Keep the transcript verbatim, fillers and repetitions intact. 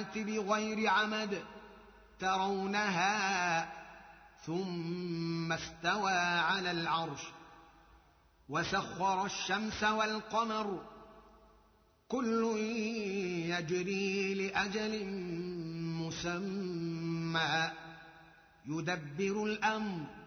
السماوات بغير عمد ترونها ثم استوى على العرش وسخر الشمس والقمر كل يجري لأجل مسمى يدبر الأمر